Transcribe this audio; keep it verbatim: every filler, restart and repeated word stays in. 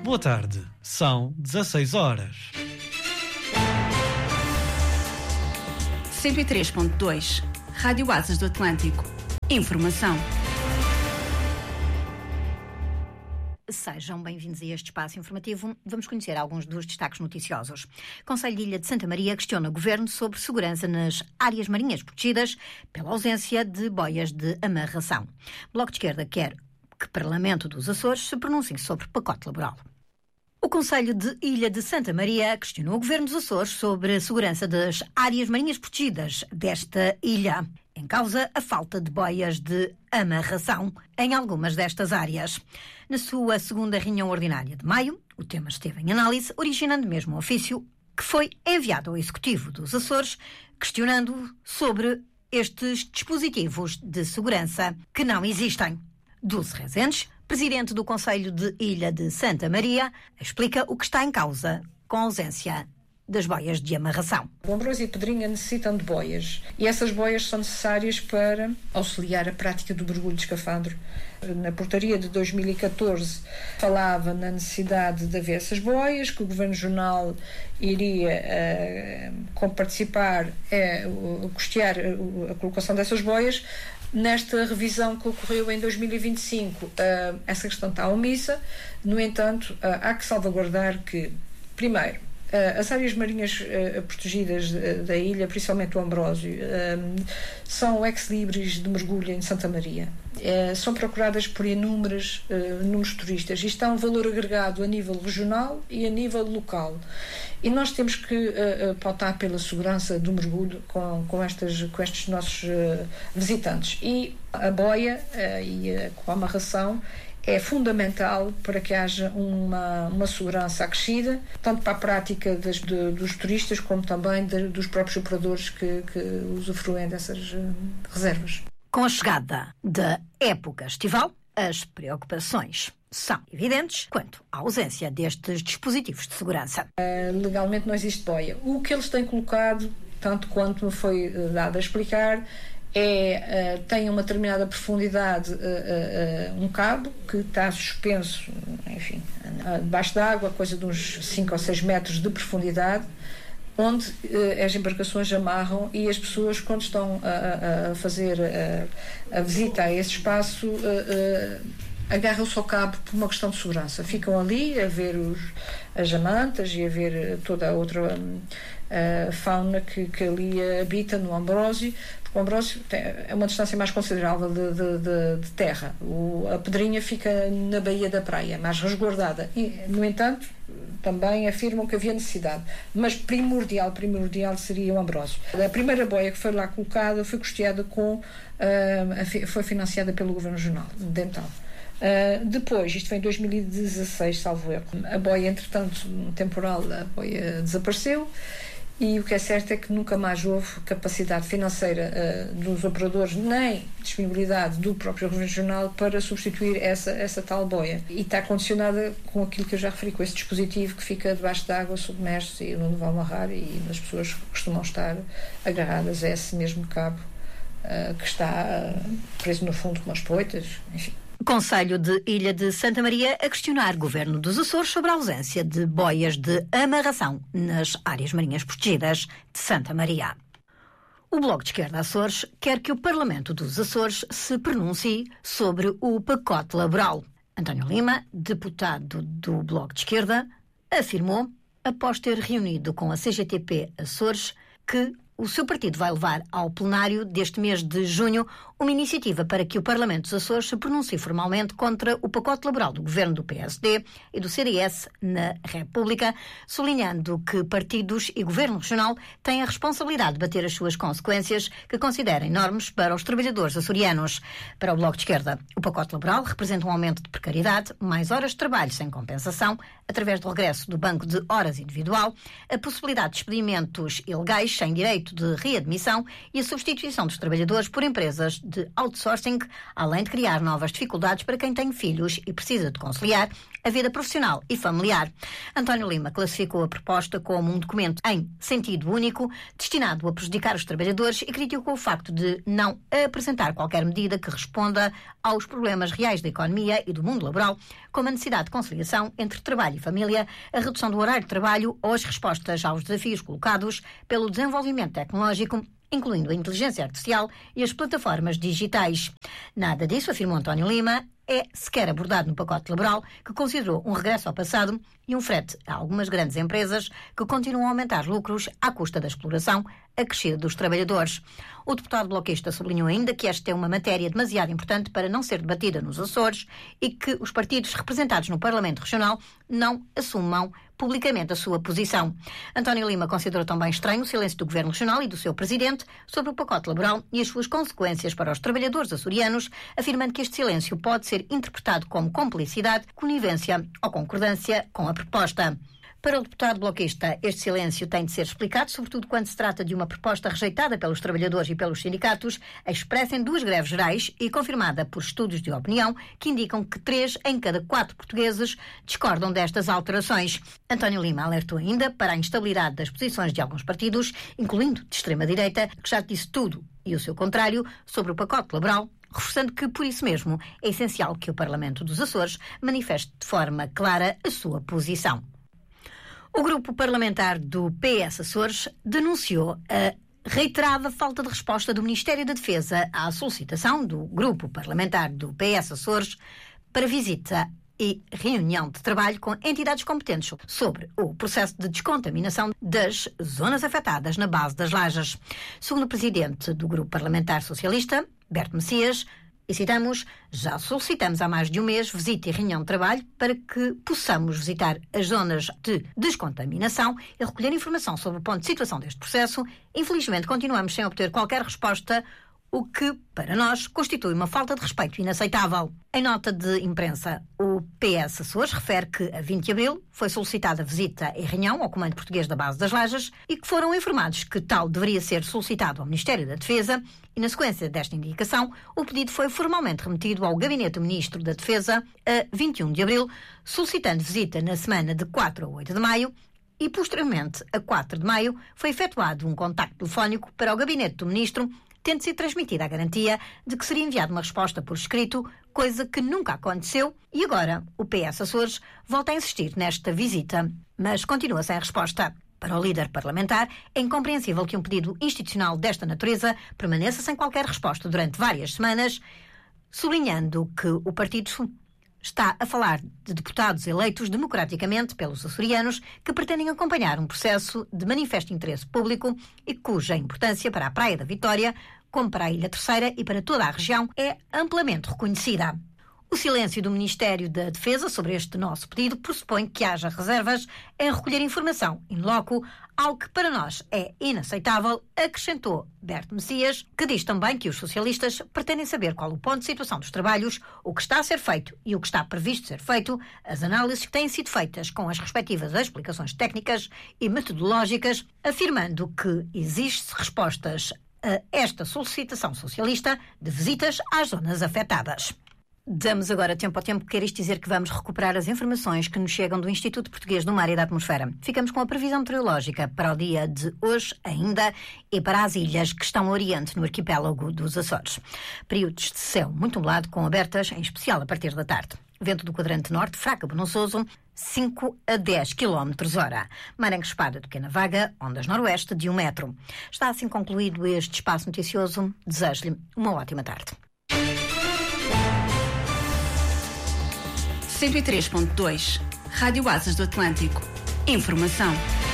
Boa tarde, são dezasseis horas. cento e três ponto dois, Rádio Asas do Atlântico. Informação. Sejam bem-vindos a este espaço informativo. Vamos conhecer alguns dos destaques noticiosos. Conselho de Ilha de Santa Maria questiona o Governo sobre segurança nas áreas marinhas protegidas pela ausência de boias de amarração. Bloco de Esquerda quer que o Parlamento dos Açores se pronuncie sobre pacote laboral. O Conselho de Ilha de Santa Maria questionou o Governo dos Açores sobre a segurança das áreas marinhas protegidas desta ilha. Em causa a falta de boias de amarração em algumas destas áreas. Na sua segunda reunião ordinária de maio, o tema esteve em análise, originando mesmo um ofício que foi enviado ao Executivo dos Açores, questionando sobre estes dispositivos de segurança que não existem. Dulce Rezendes, presidente do Conselho de Ilha de Santa Maria, explica o que está em causa com a ausência das boias de amarração. O Ambrósio e Pedrinha necessitam de boias e essas boias são necessárias para auxiliar a prática do mergulho de escafandro. Na portaria de dois mil e catorze falava na necessidade de haver essas boias, que o Governo Regional iria uh, comparticipar, uh, custear uh, a colocação dessas boias. Nesta revisão que ocorreu em dois mil e vinte e cinco, uh, essa questão está omissa. No entanto, uh, há que salvaguardar que, primeiro, Uh, as áreas marinhas uh, protegidas uh, da ilha, principalmente o Ambrósio, uh, são ex-libris de mergulho em Santa Maria. Uh, são procuradas por inúmeros, uh, inúmeros turistas e está um valor agregado a nível regional e a nível local. E nós temos que uh, uh, pautar pela segurança do mergulho com, com, estas, com estes nossos uh, visitantes. E a boia uh, e uh, com a amarração é fundamental para que haja uma, uma segurança acrescida, tanto para a prática das, de, dos turistas, como também de, dos próprios operadores que, que usufruem dessas uh, reservas. Com a chegada da época estival, as preocupações são evidentes quanto à ausência destes dispositivos de segurança. Uh, legalmente não existe boia. O que eles têm colocado, tanto quanto me foi uh, dado a explicar, É, uh, tem uma determinada profundidade, uh, uh, uh, um cabo que está suspenso, enfim, uh, debaixo d'água, coisa de uns cinco ou seis metros de profundidade, onde uh, as embarcações amarram e as pessoas, quando estão a, a fazer a, a visita a esse espaço, uh, uh, agarram-se ao cabo por uma questão de segurança. Ficam ali a ver os, as amantas e a ver toda a outra um, a fauna que, que ali habita no Ambrósio. O Ambrósio é uma distância mais considerável de, de, de, de terra. O, a Pedrinha fica na Baía da Praia, mais resguardada. E, no entanto, também afirmam que havia necessidade. Mas primordial, primordial seria o Ambrósio. A primeira boia que foi lá colocada foi custeada com, uh, foi financiada pelo Governo Regional, dental. Uh, depois, isto foi em dois mil e dezasseis, salvo erro. A boia, entretanto, no temporal, a boia desapareceu. E o que é certo é que nunca mais houve capacidade financeira uh, dos operadores, nem disponibilidade do próprio Governo Regional para substituir essa, essa tal boia. E está condicionada com aquilo que eu já referi, com esse dispositivo que fica debaixo d'água, submerso, e onde vão amarrar, e as pessoas costumam estar agarradas a esse mesmo cabo uh, que está uh, preso no fundo com as poitas, enfim. Conselho de Ilha de Santa Maria a questionar Governo dos Açores sobre a ausência de boias de amarração nas áreas marinhas protegidas de Santa Maria. O Bloco de Esquerda Açores quer que o Parlamento dos Açores se pronuncie sobre o pacote laboral. António Lima, deputado do Bloco de Esquerda, afirmou, após ter reunido com a C G T P Açores, que o seu partido vai levar ao plenário deste mês de junho uma iniciativa para que o Parlamento dos Açores se pronuncie formalmente contra o pacote laboral do governo do P S D e do C D S na República, sublinhando que partidos e governo regional têm a responsabilidade de bater as suas consequências que considerem enormes para os trabalhadores açorianos. Para o Bloco de Esquerda, o pacote laboral representa um aumento de precariedade, mais horas de trabalho sem compensação, através do regresso do banco de horas individual, a possibilidade de despedimentos ilegais sem direito conceito de readmissão e a substituição dos trabalhadores por empresas de outsourcing, além de criar novas dificuldades para quem tem filhos e precisa de conciliar a vida profissional e familiar. António Lima classificou a proposta como um documento em sentido único, destinado a prejudicar os trabalhadores e criticou o facto de não apresentar qualquer medida que responda aos problemas reais da economia e do mundo laboral, como a necessidade de conciliação entre trabalho e família, a redução do horário de trabalho ou as respostas aos desafios colocados pelo desenvolvimento tecnológico, incluindo a inteligência artificial e as plataformas digitais. Nada disso, afirmou António Lima, é sequer abordado no pacote laboral, que considerou um regresso ao passado e um frete a algumas grandes empresas que continuam a aumentar lucros à custa da exploração acrescida dos trabalhadores. O deputado bloquista sublinhou ainda que esta é uma matéria demasiado importante para não ser debatida nos Açores e que os partidos representados no Parlamento Regional não assumam publicamente a sua posição. António Lima considerou também estranho o silêncio do Governo Regional e do seu Presidente sobre o pacote laboral e as suas consequências para os trabalhadores açorianos, afirmando que este silêncio pode ser interpretado como complicidade, conivência ou concordância com a proposta. Para o deputado bloquista, este silêncio tem de ser explicado, sobretudo quando se trata de uma proposta rejeitada pelos trabalhadores e pelos sindicatos, expressa em duas greves gerais e confirmada por estudos de opinião que indicam que três em cada quatro portugueses discordam destas alterações. António Lima alertou ainda para a instabilidade das posições de alguns partidos, incluindo de extrema-direita, que já disse tudo e o seu contrário sobre o pacote laboral, reforçando que, por isso mesmo, é essencial que o Parlamento dos Açores manifeste de forma clara a sua posição. O grupo parlamentar do P S Açores denunciou a reiterada falta de resposta do Ministério da Defesa à solicitação do grupo parlamentar do P S Açores para visita e reunião de trabalho com entidades competentes sobre o processo de descontaminação das zonas afetadas na base das Lajes. Segundo o presidente do grupo parlamentar socialista, Berto Messias, e citamos, já solicitamos há mais de um mês visita e reunião de trabalho para que possamos visitar as zonas de descontaminação e recolher informação sobre o ponto de situação deste processo. Infelizmente, continuamos sem obter qualquer resposta, o que, para nós, constitui uma falta de respeito inaceitável. Em nota de imprensa, o P S Açores refere que, a vinte de abril, foi solicitada visita e reunião ao Comando Português da Base das Lajes e que foram informados que tal deveria ser solicitado ao Ministério da Defesa e, na sequência desta indicação, o pedido foi formalmente remetido ao Gabinete do Ministro da Defesa a vinte e um de abril, solicitando visita na semana de quatro a oito de maio e, posteriormente, a quatro de maio, foi efetuado um contacto telefónico para o Gabinete do Ministro, tendo sido transmitida a garantia de que seria enviada uma resposta por escrito, coisa que nunca aconteceu, e agora o P S Açores volta a insistir nesta visita, mas continua sem resposta. Para o líder parlamentar, é incompreensível que um pedido institucional desta natureza permaneça sem qualquer resposta durante várias semanas, sublinhando que o partido está a falar de deputados eleitos democraticamente pelos açorianos que pretendem acompanhar um processo de manifesto interesse público e cuja importância para a Praia da Vitória, como para a Ilha Terceira e para toda a região, é amplamente reconhecida. O silêncio do Ministério da Defesa sobre este nosso pedido pressupõe que haja reservas em recolher informação in loco, algo que para nós é inaceitável, acrescentou Berto Messias, que diz também que os socialistas pretendem saber qual o ponto de situação dos trabalhos, o que está a ser feito e o que está previsto ser feito, as análises que têm sido feitas com as respectivas explicações técnicas e metodológicas, afirmando que existem respostas a esta solicitação socialista de visitas às zonas afetadas. Damos agora tempo ao tempo, quer isto dizer que vamos recuperar as informações que nos chegam do Instituto Português do Mar e da Atmosfera. Ficamos com a previsão meteorológica para o dia de hoje ainda e para as ilhas que estão a oriente no arquipélago dos Açores. Períodos de céu muito nublado com abertas, em especial a partir da tarde. Vento do quadrante norte, fraco a bonançoso, cinco a dez quilómetros hora. Mar encrespada de pequena vaga, ondas noroeste de um metro. Está assim concluído este espaço noticioso. Desejo-lhe uma ótima tarde. cento e três ponto dois Rádio Asas do Atlântico. Informação.